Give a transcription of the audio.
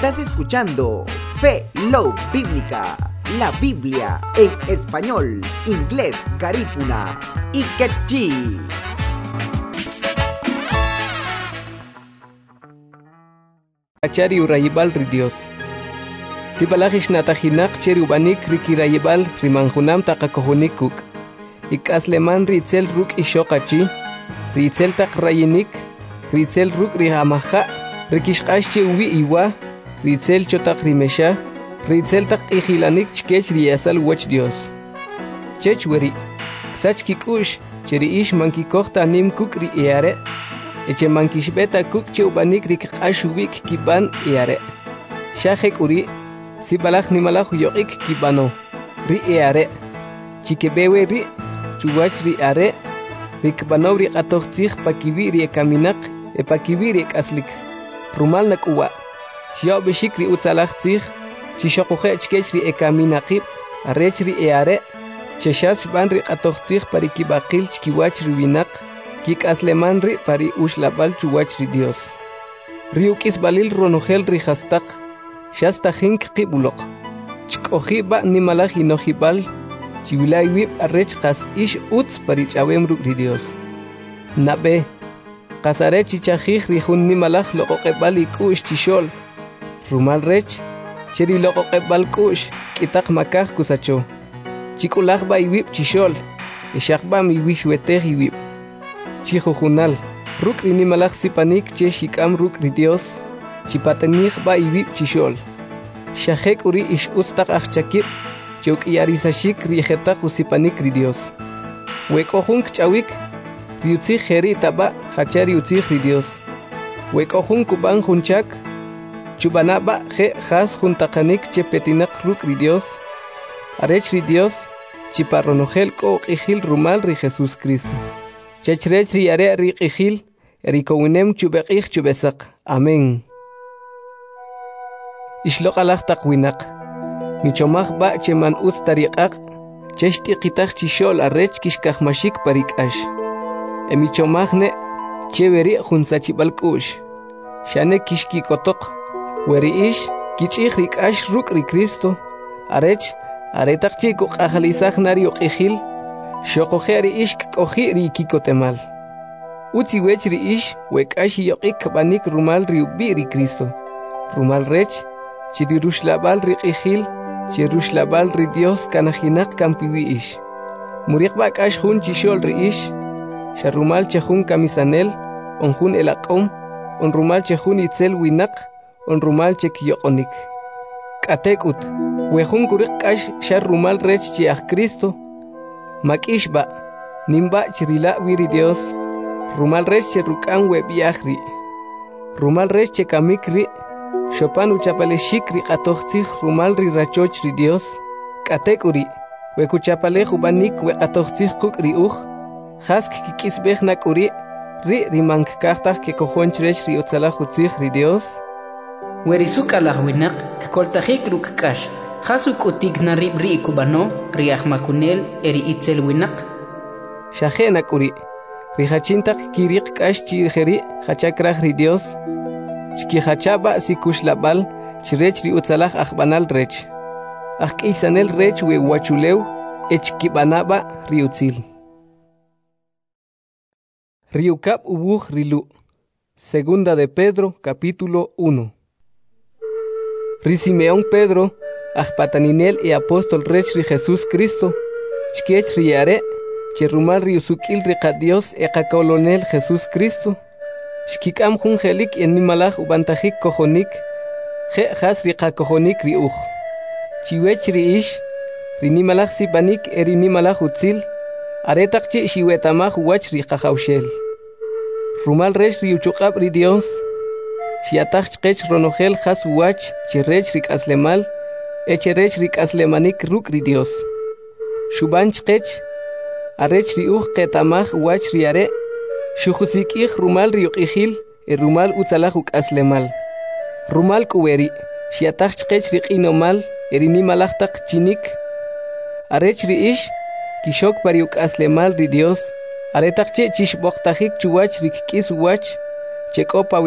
Estás escuchando Fe Love Bíblica, la Biblia en español, inglés, garífuna y quechí. Achari urayibal ridios. Si balagish natahinak cheri ubanik rikirayibal rimanjunam takakohunikuk. Ikasleman ritzel ruk ishokachi, ritzel tak rayinik, ritzel ruk rihamaha, rikishkashi ubi iwa, ritzel chotak rimesha, ritzel tak ihilanik chkech riyasal wach Dios. Chechweri, ksach kikush, cheri ish mankikohta nim kuk ri eare, eche mankishbeta kuk che ubanik rikashubik kiban eare. Shahek uri, si balach nimalach yoik kibano, ri eare, chikebewe ri, chuwach ri are, rikbanaw ri qatohtzih pakibi ri kaminak, pakibi ri aslik. Rumal nakuwa, xiao bishik ri utzalachtzih, chishokuhe chkech ri kaminakib, arech ri eare, cheshas ban ri qatohtzih parikibakil chkiwach ri winak, kik asleman ri pari ushlabal chuwach ri Dios. Riukis balil ronogel ri hastak, shasta hink qibulok, chkohi ba nimalach inohibal, chivilay wip arrech kas ish utz parichawem ruk ri Dios. Nabe, kasare chichajij rijun nimalach loqoqebal ikush chishol. Rumal rech, cheri loqoqebal kush, kitak makaj kusacho. Chikulaj ba iwip chishol, ishakba mi wishwetej iwip. Chijujunal, ruk ri nimalach sipanik che shikam ruk ri Dios, chipatenij ba iwip chishol. Shajek uri ish utztak achchakip, Chuk yarisashik riejeta jusipanik ri Dios. Wekojun kchawik, riutzi jeri taba, hachari utzi ri Dios. Wekojun kuban junchak, chubanaba je has juntakanik chepetinak ruk ri Dios. Arech ri Dios, chiparronogel ko qijil rumal ri Jesús Cristo. Chechrech ri are ri qijil, erikowinem chubekij chubesak. Amén. Ishloqalaj taqwinak. Michomaj ba cheman uz tariqaq, cheshti qitaq chishol arrech kishkajmashik parikash. Michomajne cheveri junsachibalkush. Shane kishki kotok, weri ish kichih rikash ruk ri Cristo. Arech aretaq chiku qajalizaj nari uqijil, shokojeri ish koji ri kikotemal. Uzi wech ri ish wekash yoqik banik rumal ri ubi ri Cristo. Rumal rech chiri rushlabal ri qijil, Cheruslabal ri Dios kanajinak kampiwi ish. Muriqbak ash jun chishol ri ish. Sharumal chejun kamisanel, onjun elaqom, onrumal chejun itzel winak, onrumal chekyokonik. Katekut, wejun kurik ash sharumal rech chiach Cristo. Makishba, nimba chirila wiri Dios. Rumal rech cherukan webiachri. Rumal rech chekamikri. Chopan uchapale shikri qatohtzih rumal ri rachoch ri Dios. Katekuri, wekuchapale jubanik wekatohtzih kuk ri uj. Hask kikisbej nakuri, ri mankkartaj ke kojonchrech ri utzalajutzih ri Dios. Werisuk alahwinak, kkoltajik rukkash. Hasuk utik narib ri kubano, ri ahmakunel eri itzel winak. Shaje nakuri, ri hachintak kirik kash chirjeri hachakraj ri Dios. Chkihachaba sikushlabal, chirech ri utzalaj ajbanal rech. Ajkisanel rech we wachulew, echkibanaba riutzil. Riukap ubuj rilu. Segunda de Pedro, capítulo 1. Risimeón Pedro, ajpataninel y apóstol rech ri Jesús Cristo, chkech riare, cherumal riusukil riqa Dios eqakolonel Jesús Cristo. Shkikam jun jelik en nimalaj ubantajik kojonik, je has riqa kojonik ri uj. Chiwech ri ish, ri nimalaj sipanik eri nimalaj utzil, aretak chi shiwetamaj wach ri qajawshel. Rumal rech ri uchuqab ri Dios, shiataj chqech ronogel has wach chirech ri kaslemal, echerech ri kaslemanik ruk ri Dios. Shuban chqech, arech ri uj qetamaj wach ri are, Shujusik rumal riuqijil, rumal utzalaj ukaslemal. Rumal kuweri, shiataj chqech riqinomal, erinimalachtaq chinik. Arech ri ish, kishok pariuk aslemal ri Dios, aretaq che chishboqtajik chuwach rik'is wach, chekopa